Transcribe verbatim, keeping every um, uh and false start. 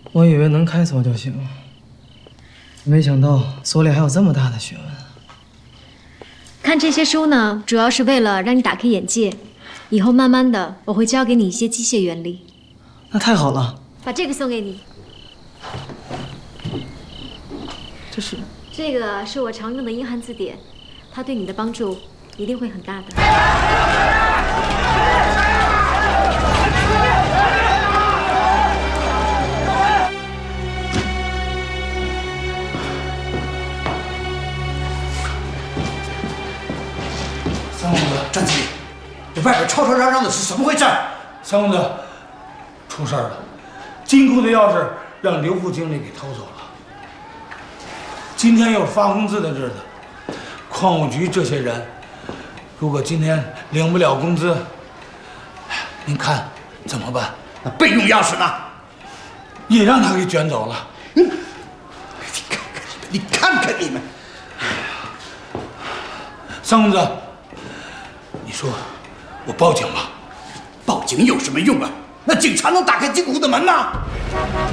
我以为能开锁就行，没想到锁里还有这么大的学问。 看这些书呢，主要是为了让你打开眼界，以后慢慢的我会教给你一些机械原理。 那太好了， 把这个送给你。 这是？ 这个是我常用的英汉字典，它对你的帮助一定会很大的。 三公子，站起！这外边吵吵嚷嚷的是怎么回事？ 三公子，出事了！金库的钥匙让刘副经理给偷走了。今天又是发工资的日子，矿务局这些人，如果今天领不了工资，您看怎么办？ 那备用钥匙呢？ 也让他给卷走了。 嗯，你看看你们，你看看你们！哎呀， 三公子，你说我报警吧？ 报警有什么用啊？那警察能打开金库的门吗？